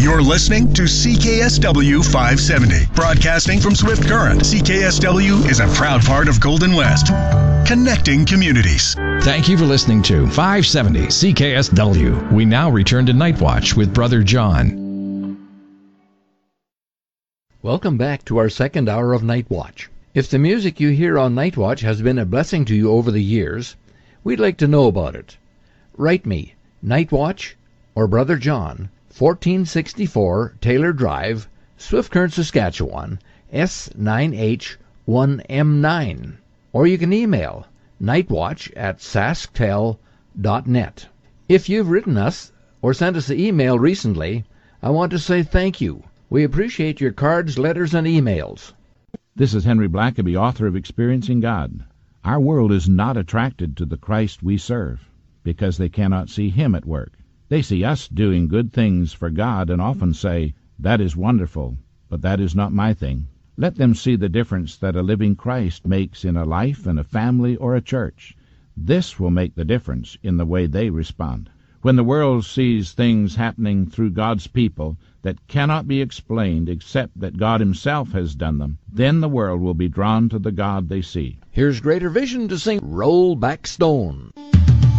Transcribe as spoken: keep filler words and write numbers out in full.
You're listening to C K S W five seventy, broadcasting from Swift Current. C K S W is a proud part of Golden West, connecting communities. Thank you for listening to five seventy C K S W. We now return to Night Watch with Brother John. Welcome back to our second hour of Night Watch. If the music you hear on Night Watch has been a blessing to you over the years, we'd like to know about it. Write me, Night Watch or Brother John, fourteen sixty-four Taylor Drive, Swift Current, Saskatchewan, S nine H one M nine. Or you can email nightwatch at sasktel dot net. If you've written us or sent us an email recently, I want to say thank you. We appreciate your cards, letters, and emails. This is Henry Blackaby, author of Experiencing God. Our world is not attracted to the Christ we serve because they cannot see Him at work. They see us doing good things for God and often say, "That is wonderful, but that is not my thing." Let them see the difference that a living Christ makes in a life and a family or a church. This will make the difference in the way they respond. When the world sees things happening through God's people that cannot be explained except that God Himself has done them, then the world will be drawn to the God they see. Here's Greater Vision to sing Roll Back Stone.